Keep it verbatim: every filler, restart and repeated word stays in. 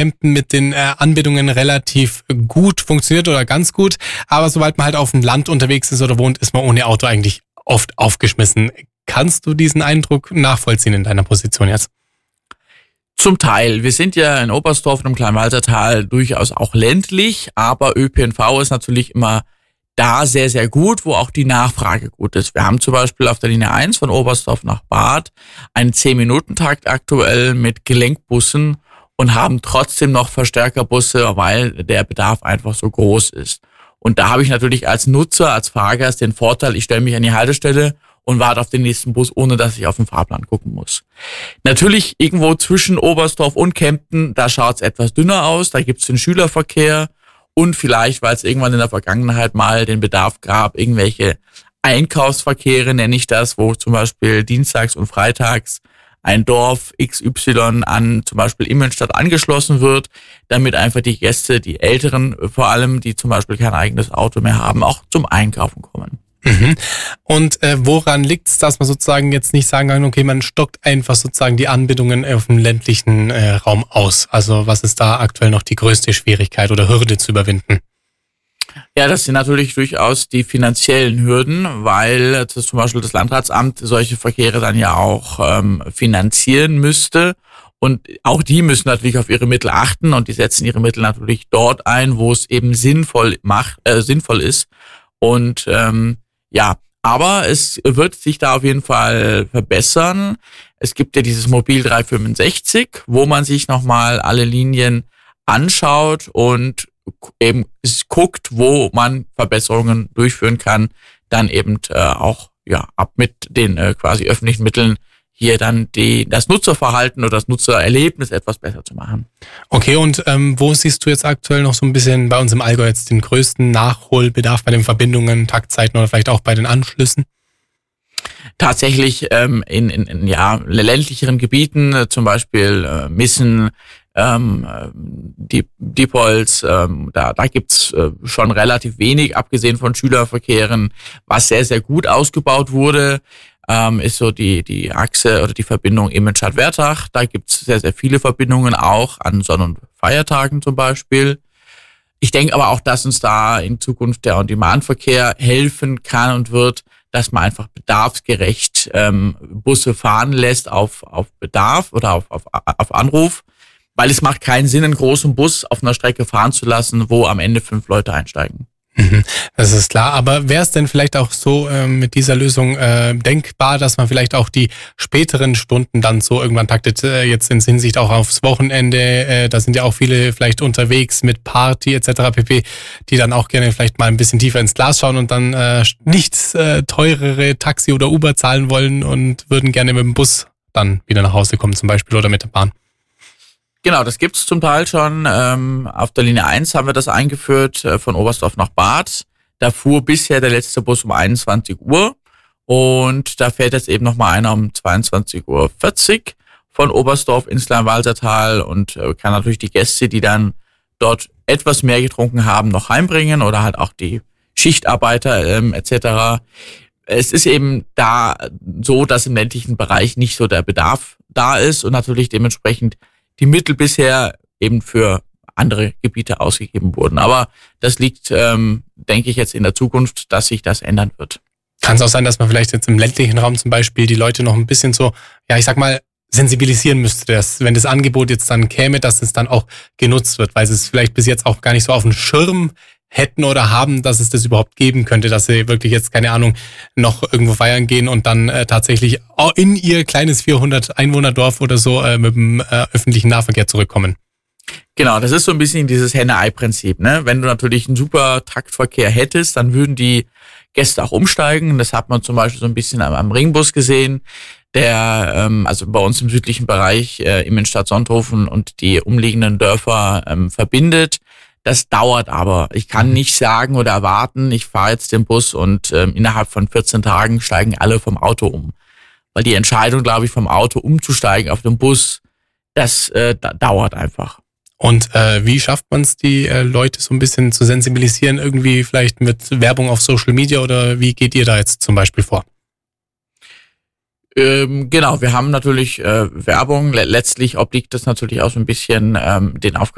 Kempten mit den äh, Anbindungen relativ gut funktioniert oder ganz gut. Aber sobald man halt auf dem Land unterwegs ist oder wohnt, ist man ohne Auto eigentlich oft aufgeschmissen. Kannst du diesen Eindruck nachvollziehen in deiner Position jetzt? Zum Teil. Wir sind ja in Oberstdorf und im Kleinwalsertal durchaus auch ländlich, aber Ö P N V ist natürlich immer da sehr, sehr gut, wo auch die Nachfrage gut ist. Wir haben zum Beispiel auf der Linie eins von Oberstdorf nach Bad einen zehn-Minuten-Takt aktuell mit Gelenkbussen und haben trotzdem noch Verstärkerbusse, weil der Bedarf einfach so groß ist. Und da habe ich natürlich als Nutzer, als Fahrgast den Vorteil, ich stelle mich an die Haltestelle und warte auf den nächsten Bus, ohne dass ich auf den Fahrplan gucken muss. Natürlich irgendwo zwischen Oberstdorf und Kempten, da schaut es etwas dünner aus, da gibt es den Schülerverkehr und vielleicht, weil es irgendwann in der Vergangenheit mal den Bedarf gab, irgendwelche Einkaufsverkehre, nenne ich das, wo zum Beispiel dienstags und freitags ein Dorf X Y an zum Beispiel Immenstadt angeschlossen wird, damit einfach die Gäste, die Älteren vor allem, die zum Beispiel kein eigenes Auto mehr haben, auch zum Einkaufen kommen. Mhm. Und äh, woran liegt es, dass man sozusagen jetzt nicht sagen kann, okay, man stockt einfach sozusagen die Anbindungen auf dem ländlichen äh, Raum aus? Also was ist da aktuell noch die größte Schwierigkeit oder Hürde zu überwinden? Ja, das sind natürlich durchaus die finanziellen Hürden, weil das zum Beispiel das Landratsamt solche Verkehre dann ja auch ähm, finanzieren müsste. Und auch die müssen natürlich auf ihre Mittel achten und die setzen ihre Mittel natürlich dort ein, wo es eben sinnvoll macht, äh, sinnvoll ist. Und ähm, ja, aber es wird sich da auf jeden Fall verbessern. Es gibt ja dieses Mobil drei fünfundsechzig, wo man sich nochmal alle Linien anschaut und eben guckt, wo man Verbesserungen durchführen kann, dann eben äh, auch ja ab mit den äh, quasi öffentlichen Mitteln hier dann die das Nutzerverhalten oder das Nutzererlebnis etwas besser zu machen. Okay, und ähm, wo siehst du jetzt aktuell noch so ein bisschen bei uns im Allgäu jetzt den größten Nachholbedarf bei den Verbindungen, Taktzeiten oder vielleicht auch bei den Anschlüssen? Tatsächlich ähm, in, in, in ja ländlicheren Gebieten, äh, zum Beispiel äh, Missen, ähm, die Diepholz, ähm, da, da gibt's äh, schon relativ wenig, abgesehen von Schülerverkehren. Was sehr, sehr gut ausgebaut wurde, ähm, ist so die die Achse oder die Verbindung Immenstadt-Wertach. Da gibt's sehr, sehr viele Verbindungen auch an Sonn- und Feiertagen zum Beispiel. Ich denke aber auch, dass uns da in Zukunft der On-Demand-Verkehr helfen kann und wird, dass man einfach bedarfsgerecht ähm, Busse fahren lässt auf auf Bedarf oder auf, auf auf Anruf. Weil es macht keinen Sinn, einen großen Bus auf einer Strecke fahren zu lassen, wo am Ende fünf Leute einsteigen. Das ist klar, aber wäre es denn vielleicht auch so äh, mit dieser Lösung äh, denkbar, dass man vielleicht auch die späteren Stunden dann so irgendwann taktet, äh, jetzt in Hinsicht auch aufs Wochenende, äh, da sind ja auch viele vielleicht unterwegs mit Party et cetera pp., die dann auch gerne vielleicht mal ein bisschen tiefer ins Glas schauen und dann äh, nicht äh, teurere Taxi oder Uber zahlen wollen und würden gerne mit dem Bus dann wieder nach Hause kommen zum Beispiel oder mit der Bahn. Genau, das gibt's zum Teil schon. Ähm, auf der Linie eins haben wir das eingeführt, äh, von Oberstdorf nach Bad. Da fuhr bisher der letzte Bus um einundzwanzig Uhr und da fährt jetzt eben nochmal einer um zweiundzwanzig Uhr vierzig von Oberstdorf ins Kleinwalsertal und äh, kann natürlich die Gäste, die dann dort etwas mehr getrunken haben, noch heimbringen oder halt auch die Schichtarbeiter ähm, et cetera. Es ist eben da so, dass im ländlichen Bereich nicht so der Bedarf da ist und natürlich dementsprechend die Mittel bisher eben für andere Gebiete ausgegeben wurden. Aber das liegt, ähm, denke ich, jetzt in der Zukunft, dass sich das ändern wird. Kann es auch sein, dass man vielleicht jetzt im ländlichen Raum zum Beispiel die Leute noch ein bisschen so, ja, ich sag mal, sensibilisieren müsste, dass wenn das Angebot jetzt dann käme, dass es dann auch genutzt wird, weil sie es vielleicht bis jetzt auch gar nicht so auf dem Schirm hätten oder haben, dass es das überhaupt geben könnte, dass sie wirklich jetzt, keine Ahnung, noch irgendwo feiern gehen und dann äh, tatsächlich in ihr kleines vierhundert Einwohner-Dorf oder so äh, mit dem äh, öffentlichen Nahverkehr zurückkommen. Genau, das ist so ein bisschen dieses Henne-Ei-Prinzip, ne? Wenn du natürlich einen super Taktverkehr hättest, dann würden die Gäste auch umsteigen. Das hat man zum Beispiel so ein bisschen am, am Ringbus gesehen, der ähm, also bei uns im südlichen Bereich äh, Immenstadt-Sonthofen und die umliegenden Dörfer ähm, verbindet. Das dauert aber. Ich kann nicht sagen oder erwarten, ich fahre jetzt den Bus und ähm, innerhalb von vierzehn Tagen steigen alle vom Auto um. Weil die Entscheidung, glaube ich, vom Auto umzusteigen auf den Bus, das äh, da, dauert einfach. Und äh, wie schafft man es, die äh, Leute so ein bisschen zu sensibilisieren, irgendwie vielleicht mit Werbung auf Social Media oder wie geht ihr da jetzt zum Beispiel vor? Ähm, genau, wir haben natürlich äh, Werbung. Letztlich obliegt das natürlich auch so ein bisschen ähm, den Aufgaben